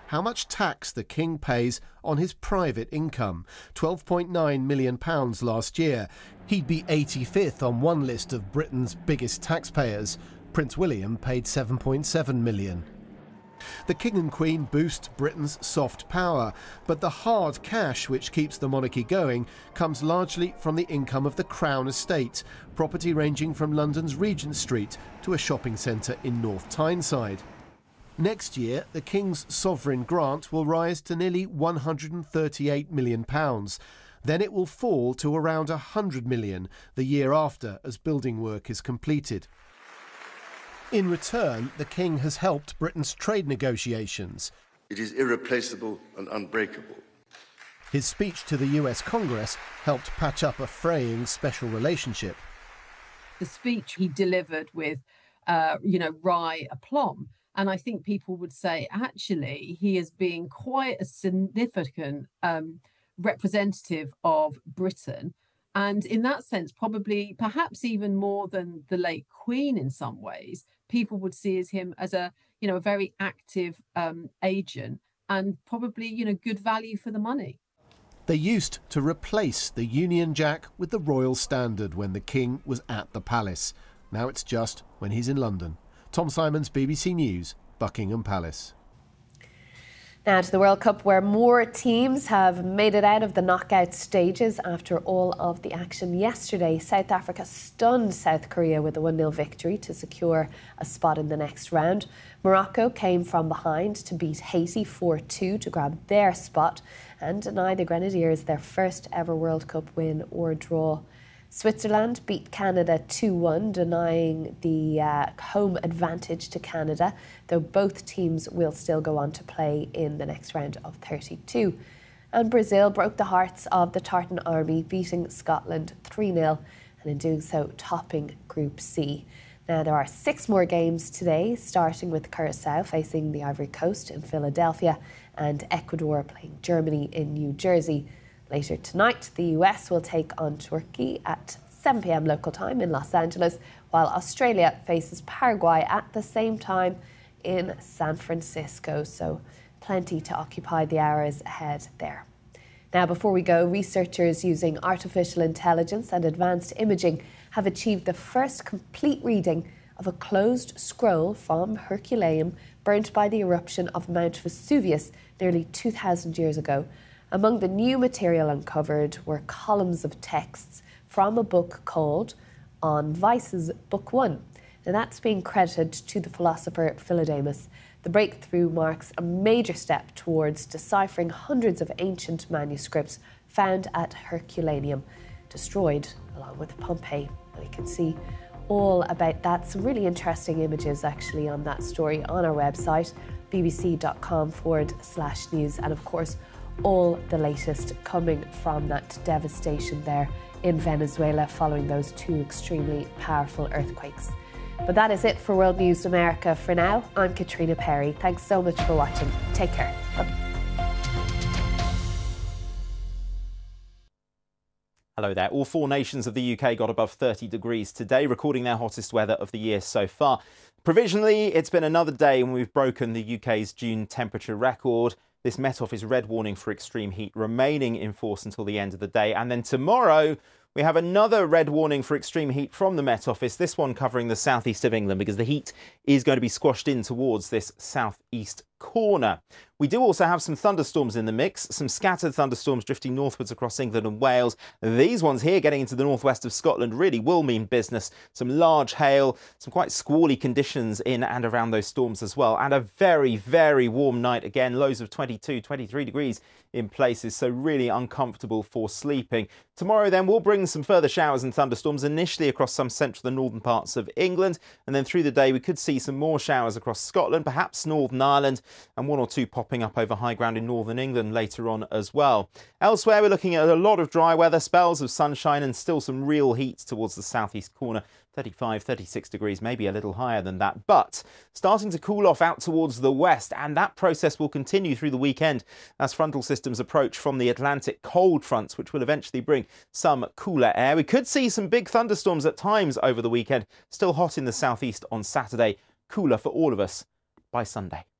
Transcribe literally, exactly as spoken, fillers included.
how much tax the King pays on his private income. twelve point nine million pounds last year. He'd be eighty-fifth on one list of Britain's biggest taxpayers. Prince William paid seven point seven million pounds. The King and Queen boost Britain's soft power, but the hard cash which keeps the monarchy going comes largely from the income of the Crown Estate, property ranging from London's Regent Street to a shopping centre in North Tyneside. Next year, the King's sovereign grant will rise to nearly one hundred thirty-eight million pounds. Then it will fall to around one hundred million pounds the year after as building work is completed. In return, the King has helped Britain's trade negotiations. It is irreplaceable and unbreakable. His speech to the U S Congress helped patch up a fraying special relationship. The speech he delivered with, uh, you know, wry aplomb. And I think people would say, actually, he is being quite a significant um, representative of Britain. And in that sense, probably perhaps even more than the late Queen in some ways, people would see as him as a, you know, a very active um, agent and probably, you know, good value for the money. They used to replace the Union Jack with the Royal Standard when the King was at the palace. Now it's just when he's in London. Tom Simons, B B C News, Buckingham Palace. Now to the World Cup, where more teams have made it out of the knockout stages after all of the action yesterday. South Africa stunned South Korea with a one nil victory to secure a spot in the next round. Morocco came from behind to beat Haiti four two to grab their spot and deny the Grenadiers their first ever World Cup win or draw. Switzerland beat Canada two one, denying the uh, home advantage to Canada, though both teams will still go on to play in the next round of thirty-two. And Brazil broke the hearts of the Tartan Army, beating Scotland three nil, and in doing so topping Group C. Now there are six more games today, starting with Curacao facing the Ivory Coast in Philadelphia and Ecuador playing Germany in New Jersey. Later tonight, the U S will take on Turkey at seven p m local time in Los Angeles, while Australia faces Paraguay at the same time in San Francisco. So plenty to occupy the hours ahead there. Now, before we go, researchers using artificial intelligence and advanced imaging have achieved the first complete reading of a closed scroll from Herculaneum burnt by the eruption of Mount Vesuvius nearly two thousand years ago. Among the new material uncovered were columns of texts from a book called On Vices, Book One. Now that's being credited to the philosopher Philodemus. The breakthrough marks a major step towards deciphering hundreds of ancient manuscripts found at Herculaneum, destroyed along with Pompeii. And you can see all about that. Some really interesting images actually on that story on our website, bbc.com forward slash news. And of course, all the latest coming from that devastation there in Venezuela following those two extremely powerful earthquakes. But that is it for World News America for now. I'm Katrina Perry. Thanks so much for watching. Take care. Bye. Hello there. All four nations of the U K got above thirty degrees today, recording their hottest weather of the year so far. Provisionally, it's been another day when we've broken the U K's June temperature record. This Met Office red warning for extreme heat remaining in force until the end of the day. And then tomorrow, we have another red warning for extreme heat from the Met Office, this one covering the southeast of England, because the heat is going to be squashed in towards this southeast corner. We do also have some thunderstorms in the mix, some scattered thunderstorms drifting northwards across England and Wales. These ones here getting into the northwest of Scotland really will mean business. Some large hail, some quite squally conditions in and around those storms as well. And a very, very warm night again, lows of twenty-two, twenty-three degrees in places, so really uncomfortable for sleeping. Tomorrow then we'll bring some further showers and thunderstorms initially across some central and northern parts of England, and then through the day we could see some more showers across Scotland, perhaps Northern Ireland, and one or two popping up over high ground in northern England later on as well. Elsewhere we're looking at a lot of dry weather, spells of sunshine and still some real heat towards the southeast corner. thirty-five, thirty-six degrees, maybe a little higher than that, but starting to cool off out towards the west, and that process will continue through the weekend as frontal systems approach from the Atlantic cold fronts, which will eventually bring some cooler air. We could see some big thunderstorms at times over the weekend, still hot in the southeast on Saturday, cooler for all of us by Sunday.